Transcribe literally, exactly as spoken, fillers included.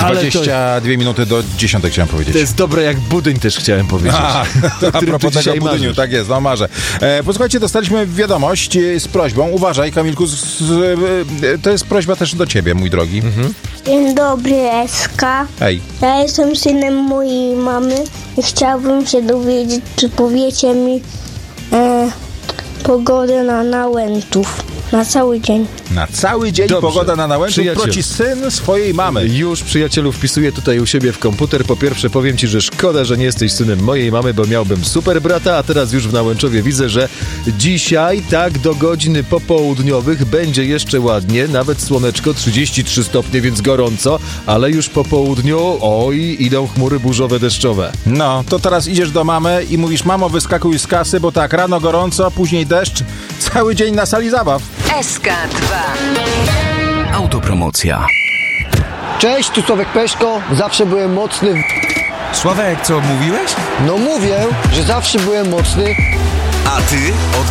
dwadzieścia dwie minuty do dziesiątej chciałem powiedzieć. To jest dobre jak budyń też chciałem powiedzieć. A, a propos tego budyniu, tak jest, no marzę. E, posłuchajcie, dostaliśmy wiadomość e, z prośbą. Uważaj, Kamilku, z, z, e, to jest prośba też do ciebie, mój drogi. Mhm. Dzień dobry, Eska. Hej. Ja jestem synem mojej mamy i chciałbym się dowiedzieć, czy powiecie mi e, pogodę na Nałęczów. Na cały dzień. Na cały dzień Dobrze. Pogoda na Nałęczów. Przyjaciel. Proci syn swojej mamy. Już, przyjacielu, wpisuję tutaj u siebie w komputer. Po pierwsze powiem ci, że szkoda, że nie jesteś synem mojej mamy, bo miałbym super brata, a teraz już w Nałęczowie widzę, że dzisiaj tak do godziny popołudniowych będzie jeszcze ładnie, nawet słoneczko, trzydzieści trzy stopnie, więc gorąco, ale już po południu, oj, idą chmury burzowe, deszczowe. No, to teraz idziesz do mamy i mówisz: mamo, wyskakuj z kasy, bo tak, rano gorąco, później deszcz, cały dzień na sali zabaw. S K dwa. Autopromocja. Cześć, tu Sławek Peszko. Zawsze byłem mocny. w- Sławek, co mówiłeś? No mówię, że zawsze byłem mocny. A ty od